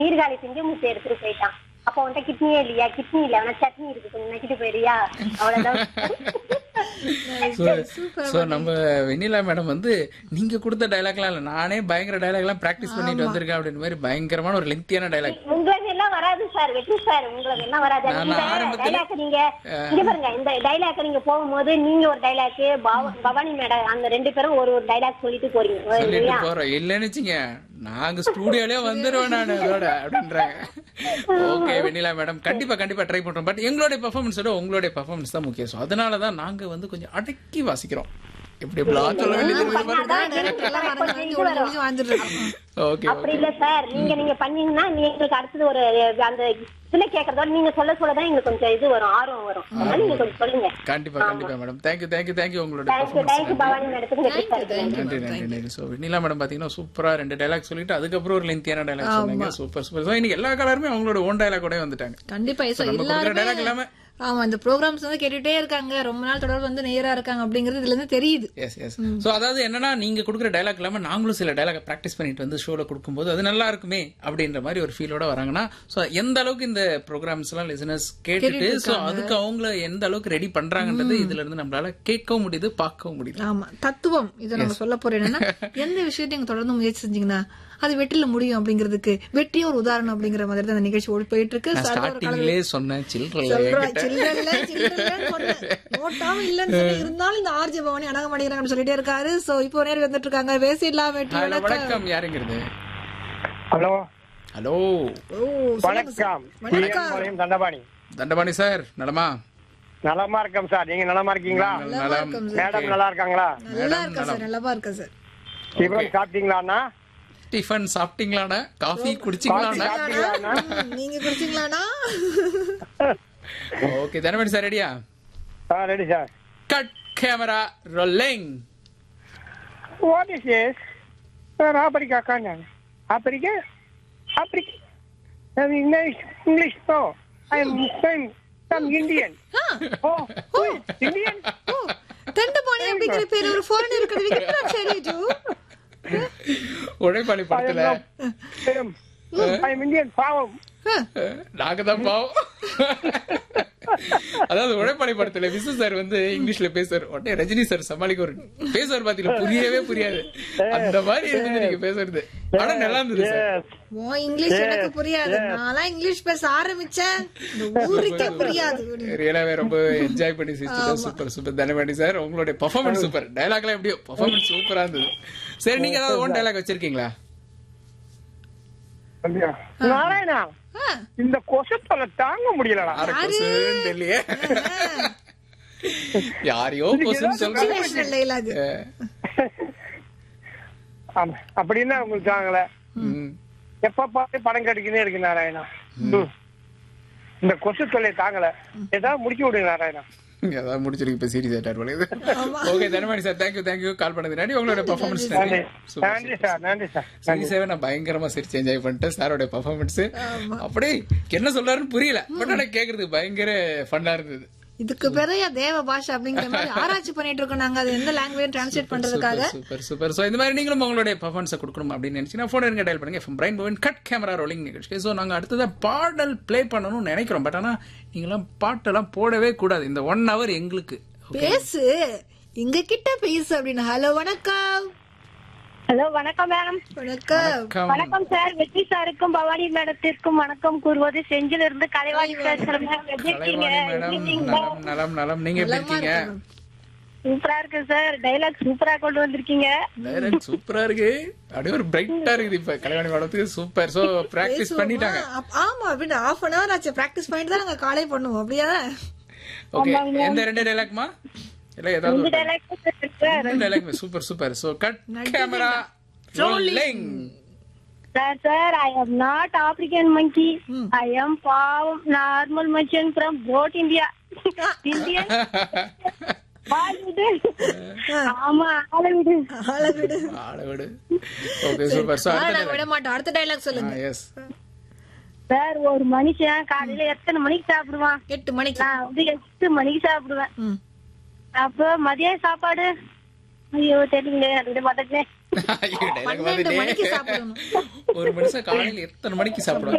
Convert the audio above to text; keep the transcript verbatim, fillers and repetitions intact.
நீர்காழி செஞ்சு முட்டை எடுத்துட்டு போயிட்டான். அப்ப உன்கிட்ட கிட்னியே இல்லையா? கிட்னி இல்ல, அவன சட்னி இருக்கு, கொஞ்சம் நக்கிட்டு போயிடுறியா? அவ்வளவுதான். சோ நம்ம வெண்ணிலா மேடம் வந்து நீங்க கொடுத்த டைலாக்லாம் இல்ல, நானே பயங்கர டைலாக் எல்லாம் பிராக்டிஸ் பண்ணிட்டு வந்திருக்கேன் அப்படின்னு மாதிரி பயங்கரமான ஒரு லெங்க்தியான டைலாக். உங்களுக்கு எல்லாம் வராது சார், வெற்றி சார், உங்களுக்கு எல்லாம் வராது. இந்த டைலாக் நீங்க இங்க பாருங்க, இந்த டைலாக் நீங்க போகும்போது நீங்க ஒரு டைலாக், பவானி மேடம் அந்த ரெண்டு பேரும் ஒரு ஒரு டைலாக் சொல்லிட்டு போறீங்க. சொல்லிட்டு போறோம் இல்லன்னு வச்சுங்க, நாங்க ஸ்டூடியோலயே வந்துருவேன் நான் அதோட அப்படின்றாங்க. ஓகே வெண்ணிலா மேடம், கண்டிப்பா கண்டிப்பா ட்ரை பண்றோம். பட் எங்களுடைய பெர்ஃபார்மன்ஸோட உங்களுடைய பெர்ஃபார்மன்ஸ் தான் முக்கியம். ஸோ அதனாலதான் நாங்க வந்து கொஞ்சம் அடக்கி வாசிக்கிறோம். எப்படி சொல்ல வேண்டியது. அப்படி இல்ல சார், நீங்க நீங்க பண்ணீங்கன்னா நீங்களுக்கு அடுத்தது ஒரு அந்த இதுல கேக்குறதோட நீங்க சொல்ல சொல்லதான் எங்களுக்கு கொஞ்சம் இது வரும், ஆர்வம் வரும். அதனால நீங்க கொஞ்சம் சொல்லுங்க. கண்டிப்பா கண்டிப்பா மேடம். தேங்க்யூ தேங்க்யூ தேங்க்யூ உங்களோட பவானி மேடத்துக்கு நன்றி நன்றி நன்றி. ஸோ வெண்ணிலா மேடம் பாத்தீங்கன்னா சூப்பரா ரெண்டு டைலாக் சொல்லிட்டு அதுக்கப்புறம் ஒரு லென்த்தியான டைலாக் சொன்னாங்க. Super super. ஸோ இன்னைக்கு எல்லா கலருமே அவங்களோட ஓன் டைலாக் கூட வந்துட்டாங்க. கண்டிப்பா டைலாக் இல்லாம ஆமா இந்த ப்ரோகிராம்ஸ் வந்து கேட்டுட்டே இருக்காங்க, ரொம்ப நாள் தொடர்பு வந்து நேரா இருக்காங்க அப்படிங்கறது இதுல இருந்து தெரியுது. S S. சோ அதாவது என்னன்னா நீங்க கொடுக்குற டைலாக் இல்லாம நாங்களும் சில டைலாக் பிராக்டிஸ் பண்ணிட்டு வந்து ஷோல கொடுக்கும்போது அது நல்லா இருக்குமே அப்படின்ற மாதிரி ஒரு ஃபீலோட வராங்கன்னா சோ எந்த அளவுக்கு இந்த ப்ரோகிராம்ஸ் எல்லாம் லிசனர்ஸ் கேட்டுட்டு சோ அதுக்கு அவங்கள எந்த அளவுக்கு ரெடி பண்றாங்கன்றது இதுல இருந்து நம்மளால கேட்கவும் முடியுது, பார்க்கவும் முடியுது. ஆமா தத்துவம் இதை நம்ம சொல்ல போறோம். என்னன்னா எந்த விஷயத்தையும் நீங்க தொடர்ந்து முயற்சி செஞ்சீங்கன்னா அது வெற்றில முடியும் அப்படிங்கிறதுக்கு வெற்றியே ஒரு உதாரணம் அப்படிங்கிற மாதிரி தான் அந்த நிகழ்ச்சி ஓடி போயிட்டு இருக்கு. ஸ்டார்டிங்லயே சொன்னேன் சில்ட்ரன்ல நோட்டாவும் இல்லன்னு சொல்லி இருந்தாலும் இந்த ஆர்ஜே பவானி அடங்க மாட்டேங்கிறாங்கன்னு சொல்லிட்டே இருக்காரு. சோ இப்போ நேரம் வந்துட்டு இருக்காங்க பேசிடலாம். வெற்றி வணக்கம். யாருங்கிறது? ஹலோ ஹலோ வணக்கம். தண்டபாணி தண்டபாணி சார் நலமா? நலமா இருக்கோம் சார், நீங்க நலமா இருக்கீங்களா? நலம். மேடம் நல்லா இருக்காங்களா? நல்லா இருக்கா சார், நலமா இருக்கா சார். டிஃபன் சாப்பிட்டீங்களாண்ணா? டிஃபன் சாப்பிட்டீங்களாண்ணா? காஃபி குடிச்சீங்களாண்ணா? நீங்க குடிச்சீங்களாண்ணா? ஓகே தண்டபாணி சார் ரெடியா? ஆ ready sir. Cut camera rolling. What is this? Sir Africa காணா. ஆப்பிரிக்கா? ஆப்பிரிக்கா. நான் இங்கிலீஷ் இங்கிலீஷ் நோ. ஐ அம் முஸ்லிம். Some Indian. ஓ இந்தியன். ஓ தண்டபாணி அப்படிங்கிற பேர் ஒரு ஃபாரினர் இருக்குது. விக்ரம் சரிஜு. உழைப்பாளி படத்துல ஐ அம் இந்தியன் பாவம். நாங்க தான் பாவம். அதாவது உழைப்பாளி படத்துல விசு சார் வந்து இங்கிலீஷ்ல பேசுவார், உடனே ரஜினி சார் சமாளிக்க ஒரு பேசுவார் பாத்தீங்களா, புரியவே புரியாது. அந்த மாதிரி இருந்தது நீங்க பேசுறது. ஆனா நல்லா இருந்தது சார். ஓ இங்கிலீஷ் எனக்கு புரியாது, நான்லாம் இங்கிலீஷ் பேச ஆரம்பிச்சேன் ஊருக்கே புரியாது. ரியலாவே ரொம்ப என்ஜாய் பண்ணி சிரிச்சோம். சூப்பர் சூப்பர் தண்டபாணி சார், உங்களுடைய பெர்ஃபார்மன்ஸ் சூப்பர். டயலாக்லாம் எப்படியோ பெர்ஃபார்மன்ஸ் சூப்பரா இருந்தது. சரி நீங்க ஏதாவது ஓன் டயலாக் வச்சிருக்கீங்களா? நாராயணா இந்த கொசத்தல தாங்க முடியலடா. தெரியலையே யாரையோ கொசன் சொல்றாங்க. ஆமா அப்படின்னா உங்களுக்கு தாங்கல. எப்ப பார்த்து படம் கிடைக்குன்னே இருக்கு நாராயணா. இந்த கொசு தொல்லை தாங்கல, ஏதாவது முடிச்சு விடுங்க நாராயணா. ஏதாவது முடிச்சிருக்கு இப்ப சீரியஸ் ஆயிட்டார் போல. Okay Dandapani sir thank you thank you கால் பண்ணது நன்றி. உங்களோட பெர்ஃபார்மன்ஸ் நன்றி. நன்றி சார் நன்றி சார். சீரியஸாவே நான் பயங்கரமா சிரிச்சு என்ஜாய் பண்ணிட்டேன். சாரோட பெர்ஃபார்மன்ஸ் அப்படியே என்ன சொல்றாருன்னு புரியல, பட் ஆனா கேக்குறதுக்கு பயங்கர ஃபன்னா இருந்தது. இதுக்கு பிறகு தேவ பாஷா அப்படிங்கிற மாதிரி ஆராய்ச்சி பண்ணிட்டு இருக்கோம் நாங்க, அது எந்த லாங்குவேஜ் டிரான்ஸ்லேட் பண்றதுக்காக. Super super. சோ இந்த மாதிரி நீங்களும் உங்களுடைய பெர்ஃபார்மன்ஸ் கொடுக்கணும் அப்படின்னு நினைச்சீங்கன்னா போன் எடுங்க, டயல் பண்ணுங்க. FM brain Pawan cut camera rolling நிகழ்ச்சி. சோ நாங்க அடுத்ததா பாடல் பிளே பண்ணணும்னு நினைக்கிறோம், பட் ஆனா நீங்களாம் பாட்டெல்லாம் போடவே கூடாது. இந்த ஒன் ஹவர் எங்களுக்கு பேசு, எங்க கிட்ட பேசு அப்படின்னு. ஹலோ வணக்கம். ஹலோ வணக்கம் மேடம். வணக்கம். வணக்கம் சார். வெற்றி சாருக்கும் பவானி மேடத்திற்கும் வணக்கம் கூறுவது செஞ்சில இருந்து கலைவாணி பேசுறேன். நலம் நலம். நீங்க எப்படி இருக்கீங்க? சூப்பரா இருக்கு சார், டைலாக் சூப்பரா கொண்டு வந்திருக்கீங்க. டைலாக் சூப்பரா இருக்கு, அப்படியே ஒரு பிரைட்டா இருக்குது. இப்ப கலைவாணி மேடத்துக்கு சூப்பர். சோ பிராக்டிஸ் பண்ணிட்டாங்க. ஆமா அப்படின்னு ஹாஃப் அன் ஹவர் ஆச்சு பிராக்டிஸ் பண்ணிட்டு தான் நாங்க காலை பண்ணுவோம். அப்படியா? ஓகே எந்த ரெண்டு டைலாக்மா? இல்ல ஏதாவது dialogue. Super super. So cut camera rolling. Sir, sir, I am not African monkey. Hmm. I am from normal merchant from boat India. Indian. ஆமா ஆளவிடு ஆளவிடு ஆளவிடு. Okay super. சோ அடுத்த விட மாட்டோம், அடுத்த டைலாக் சொல்லுங்க. Yes sir. ஒரு மனுஷன் காலையில எத்தனை மணிக்கு சாப்பிடுவான்? எட்டு மணிக்கு. நான் வந்து எட்டு மணிக்கு சாப்பிடுவேன். அப்ப மதிய சாப்பாடு ஐயோ தெரியல, அப்படியே பார்த்துட்டேன். ஐயோ, dialogue பன்னெண்டு வந்துட்டே. மணிக்கு சாப்பிடணும். ஒரு மனுஷன் காலையில எத்தனை மணிக்கு சாப்பிடுவாங்க?